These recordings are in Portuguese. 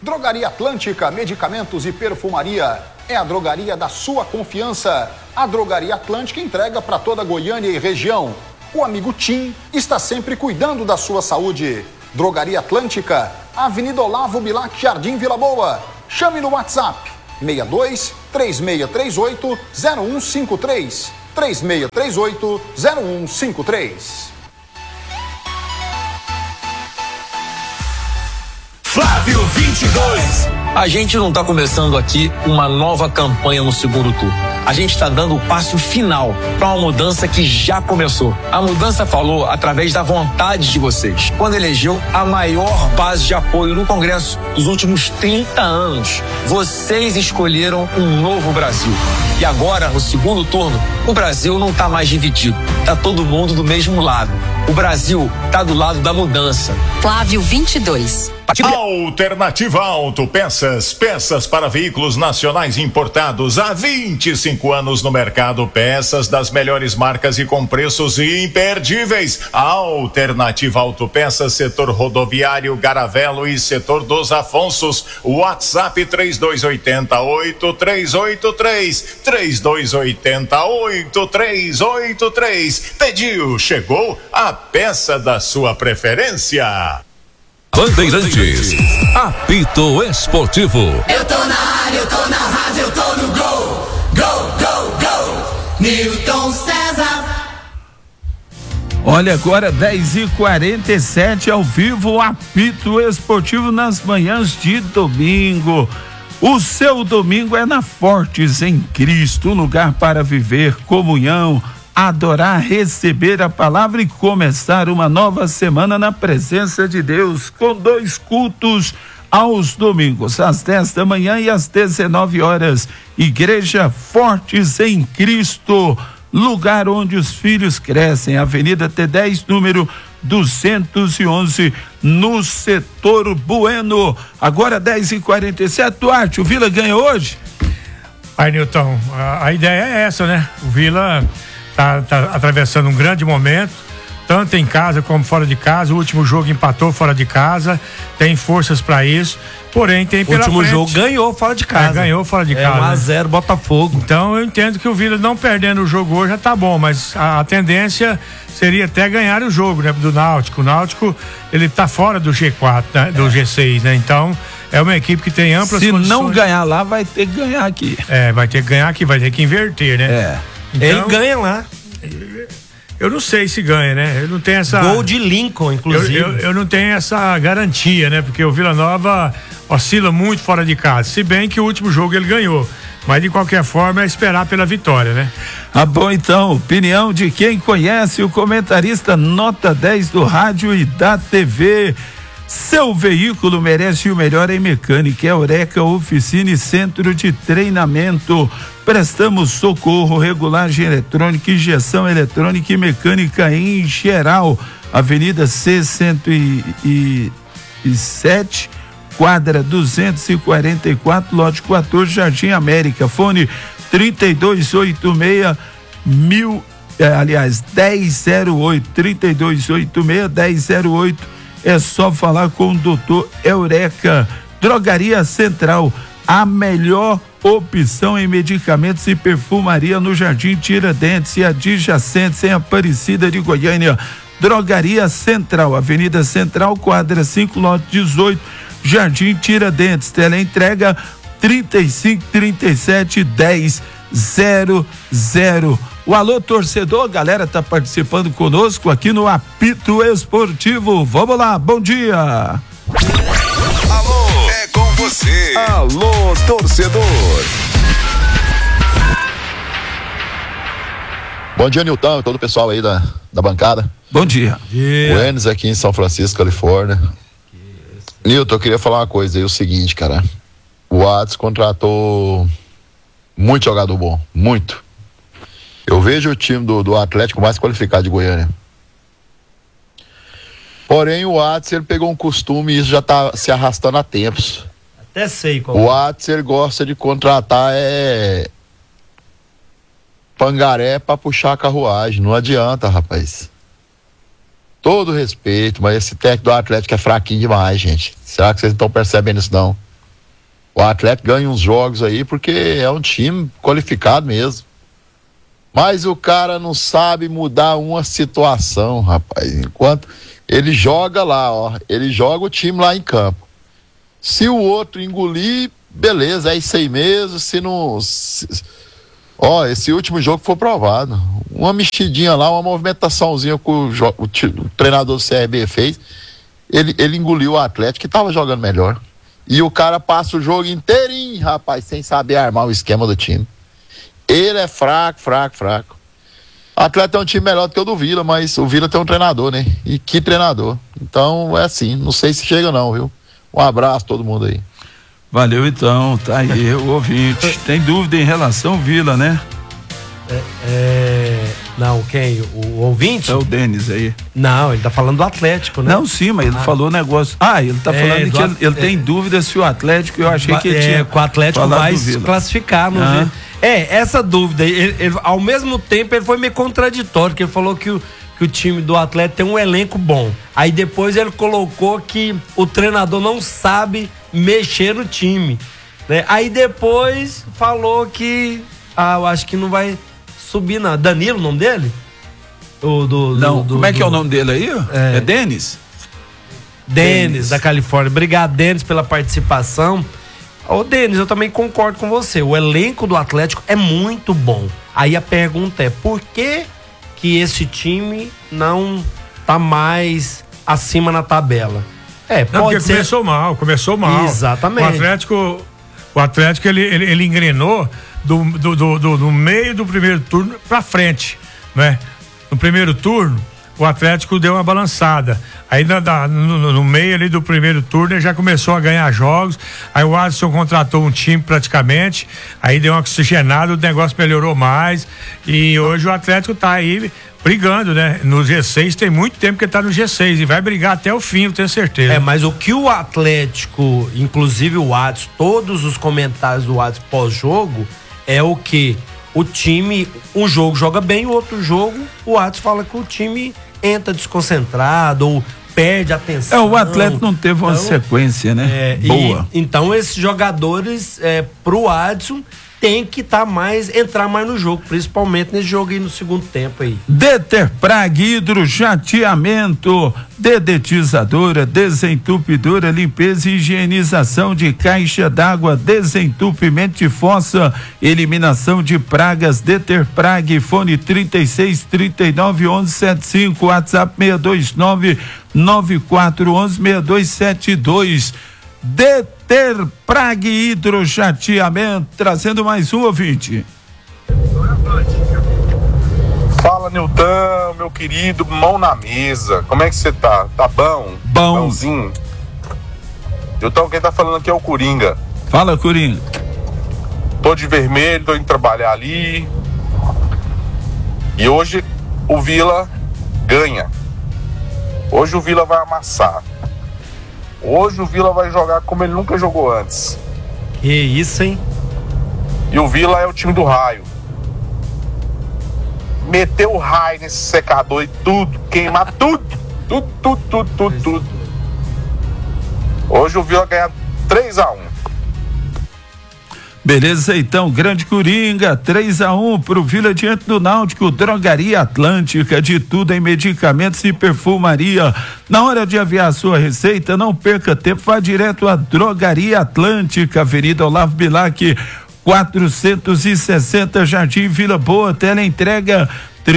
Drogaria Atlântica, medicamentos e perfumaria. É a drogaria da sua confiança. A Drogaria Atlântica entrega para toda Goiânia e região. O amigo Tim está sempre cuidando da sua saúde. Drogaria Atlântica, Avenida Olavo Bilac, Jardim Vila Boa. Chame no WhatsApp 62 3638 0153. 3638 0153. Flávio 22. A gente não está começando aqui uma nova campanha no segundo turno. A gente está dando o passo final para uma mudança que já começou. A mudança falou através da vontade de vocês, quando elegeu a maior base de apoio no Congresso dos últimos 30 anos. Vocês escolheram um novo Brasil. E agora, no segundo turno, o Brasil não está mais dividido. Está todo mundo do mesmo lado. O Brasil está do lado da mudança. Flávio 22. Alternativa Autopeças, peças para veículos nacionais importados há 25 anos no mercado, peças das melhores marcas e com preços imperdíveis. Alternativa Autopeças, setor rodoviário, Garavelo e setor dos Afonsos. WhatsApp 3280-8383, 3280-8383. Pediu, chegou a peça da sua preferência. Bandeirantes, apito esportivo. Eu tô na área, eu tô na rádio, eu tô no gol. Gol, gol, gol. Newton César. Olha, agora 10h47 ao vivo, apito esportivo nas manhãs de domingo. O seu domingo é na Fortes em Cristo, um lugar para viver comunhão, adorar, receber a palavra e começar uma nova semana na presença de Deus, com 2 cultos aos domingos, às 10 da manhã e às 19 horas. Igreja Fortes em Cristo, lugar onde os filhos crescem, Avenida T10, número 211, no setor Bueno. Agora 10h47, Duarte, o Vila ganha hoje? Aí, Nilton, a ideia é essa, né? O Vila tá atravessando um grande momento, tanto em casa como fora de casa. O último jogo empatou fora de casa, tem forças para isso, porém tem pela frente. O último jogo ganhou fora de casa. Ganhou fora de casa. 1-0 Botafogo. Então eu entendo que o Vila não perdendo o jogo hoje já tá bom, mas a tendência seria até ganhar o jogo, né, do Náutico. O Náutico, ele tá fora do G4, né, do G6, né? Então é uma equipe que tem amplas condições. Se não ganhar lá, vai ter que ganhar aqui. Vai ter que ganhar aqui, vai ter que inverter, né? Então, ele ganha lá. Eu não sei se ganha, né? Eu não tenho essa. Gol de Lincoln, inclusive. Eu não tenho essa garantia, né? Porque o Vila Nova oscila muito fora de casa. Se bem que o último jogo ele ganhou. Mas de qualquer forma é esperar pela vitória, né? Bom, então, opinião de quem conhece o comentarista nota 10 do rádio e da TV. Seu veículo merece o melhor em mecânica. Eureka Oficina e Centro de Treinamento. Prestamos socorro, regulagem eletrônica, injeção eletrônica e mecânica em geral. Avenida C107, quadra 244, lote 14, Jardim América. Fone 3286 1008, 3286 1008. É só falar com o doutor Eureka. Drogaria Central, a melhor opção em medicamentos e perfumaria no Jardim Tiradentes e adjacentes em Aparecida de Goiânia. Drogaria Central, Avenida Central, quadra 5, lote 18, Jardim Tiradentes. Teleentrega 3537-1000. O alô torcedor, a galera tá participando conosco aqui no Apito Esportivo. Vamos lá, bom dia. Alô, é com você. Alô, torcedor. Bom dia, Nilton, todo o pessoal aí da bancada. Bom dia. O Enes aqui em São Francisco, Califórnia. Nilton, eu queria falar uma coisa aí, o seguinte, cara. O Watts contratou muito jogador bom, muito. Eu vejo o time do Atlético mais qualificado de Goiânia. Porém, o Watts, ele pegou um costume e isso já tá se arrastando há tempos. Até sei qual. O Watts, ele gosta de contratar pangaré pra puxar a carruagem. Não adianta, rapaz. Todo respeito, mas esse técnico do Atlético é fraquinho demais, gente. Será que vocês não estão percebendo isso, não? O Atlético ganha uns jogos aí porque é um time qualificado mesmo. Mas o cara não sabe mudar uma situação, rapaz. Enquanto ele joga lá, ó, ele joga o time lá em campo. Se o outro engolir, beleza, é isso aí mesmo. Se não... Ó, esse último jogo foi provado. Uma mexidinha lá, uma movimentaçãozinha que o treinador do CRB fez. Ele engoliu o Atlético que tava jogando melhor. E o cara passa o jogo inteirinho, rapaz, sem saber armar o esquema do time. Ele é fraco. O Atlético é um time melhor do que o do Vila, mas o Vila tem um treinador, né? E que treinador. Então é assim, não sei se chega não, viu? Um abraço a todo mundo aí. Valeu então, tá aí o ouvinte. Tem dúvida em relação ao Vila, né? Não, quem? O ouvinte? É o Denis aí. Não, ele tá falando do Atlético, né? Não, sim, mas ele falou negócio. Ele tá falando que ele tem dúvida se o Atlético, eu achei que ele tinha. O Atlético vai se classificar no Vila. Essa dúvida, ele, ao mesmo tempo, ele foi meio contraditório, porque ele falou que o time do Atlético tem um elenco bom. Aí depois ele colocou que o treinador não sabe mexer no time, né? Aí depois falou que eu acho que não vai subir não. Danilo, o nome dele? Como é que é o nome dele aí? É Denis? Denis, da Califórnia. Obrigado, Denis, pela participação. Ô, Denis, eu também concordo com você. O elenco do Atlético é muito bom. Aí a pergunta é, por que esse time não tá mais acima na tabela? Porque começou mal. Exatamente. O Atlético ele engrenou do meio do primeiro turno pra frente, né? No primeiro turno, o Atlético deu uma balançada. Aí no meio ali do primeiro turno ele já começou a ganhar jogos. Aí o Adson contratou um time praticamente. Aí deu uma oxigenada, o negócio melhorou mais. E hoje o Atlético tá aí brigando, né? No G6, tem muito tempo que ele tá no G6 e vai brigar até o fim, eu tenho certeza. Mas o que o Atlético, inclusive o Adson, todos os comentários do Adson pós-jogo, é o que o time, um jogo joga bem, o outro jogo o Adson fala que o time entra desconcentrado ou perde a atenção. O Atlético não teve uma sequência, né? Boa. Então esses jogadores, pro Adson, tem que entrar mais no jogo, principalmente nesse jogo aí no segundo tempo aí. Deterprag hidrochateamento, dedetizadora, desentupidora, limpeza e higienização de caixa d'água, desentupimento de fossa, eliminação de pragas. Deterprag, fone 36391175, WhatsApp 62994116272. Deterprag hidrochateamento, trazendo mais um ouvinte. Fala, Nilton, meu querido, mão na mesa. Como é que você tá? Tá bom? Bom. Bãozinho. Nilton, quem tá falando aqui é o Coringa. Fala, Coringa. Tô de vermelho, tô indo trabalhar ali. E hoje o Vila ganha. Hoje o Vila vai amassar. Hoje o Vila vai jogar como ele nunca jogou antes. Que isso, hein? E o Vila é o time do raio. Meteu o raio nesse secador e tudo, queimar tudo. Hoje o Vila ganha 3-1. Beleza, então, grande Coringa, 3-1 pro Vila diante do Náutico. Drogaria Atlântica, de tudo em medicamentos e perfumaria. Na hora de aviar a sua receita, não perca tempo, vá direto à Drogaria Atlântica, Avenida Olavo Bilac, 460, Jardim Vila Boa. Teleentrega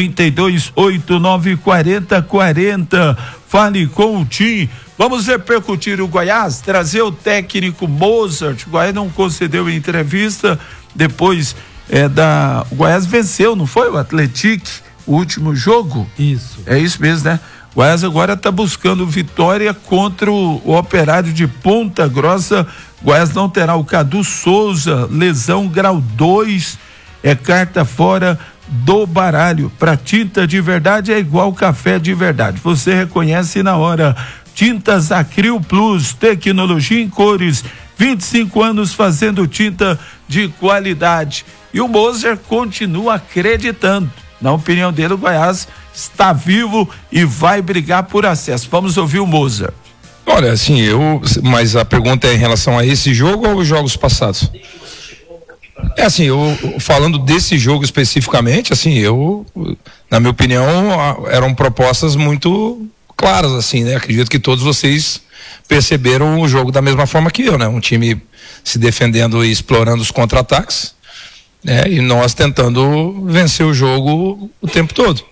32894040. Fale com o Tim. Vamos repercutir o Goiás, trazer o técnico Mozart. O Goiás não concedeu entrevista, depois o Goiás venceu, não foi? O Atlético, o último jogo? Isso. É isso mesmo, né? O Goiás agora está buscando vitória contra o Operário de Ponta Grossa. O Goiás não terá o Cadu Souza, lesão grau 2, carta fora do baralho. Para tinta de verdade é igual café de verdade. Você reconhece na hora. Tintas Acril Plus, tecnologia em cores, 25 anos fazendo tinta de qualidade. E o Mozart continua acreditando. Na opinião dele, o Goiás está vivo e vai brigar por acesso. Vamos ouvir o Mozart. Olha, assim, mas a pergunta é em relação a esse jogo ou os jogos passados? É assim, falando desse jogo especificamente, assim, na minha opinião, eram propostas muito claras, assim, né? Acredito que todos vocês perceberam o jogo da mesma forma que eu, né? Um time se defendendo e explorando os contra-ataques, né? E nós tentando vencer o jogo o tempo todo.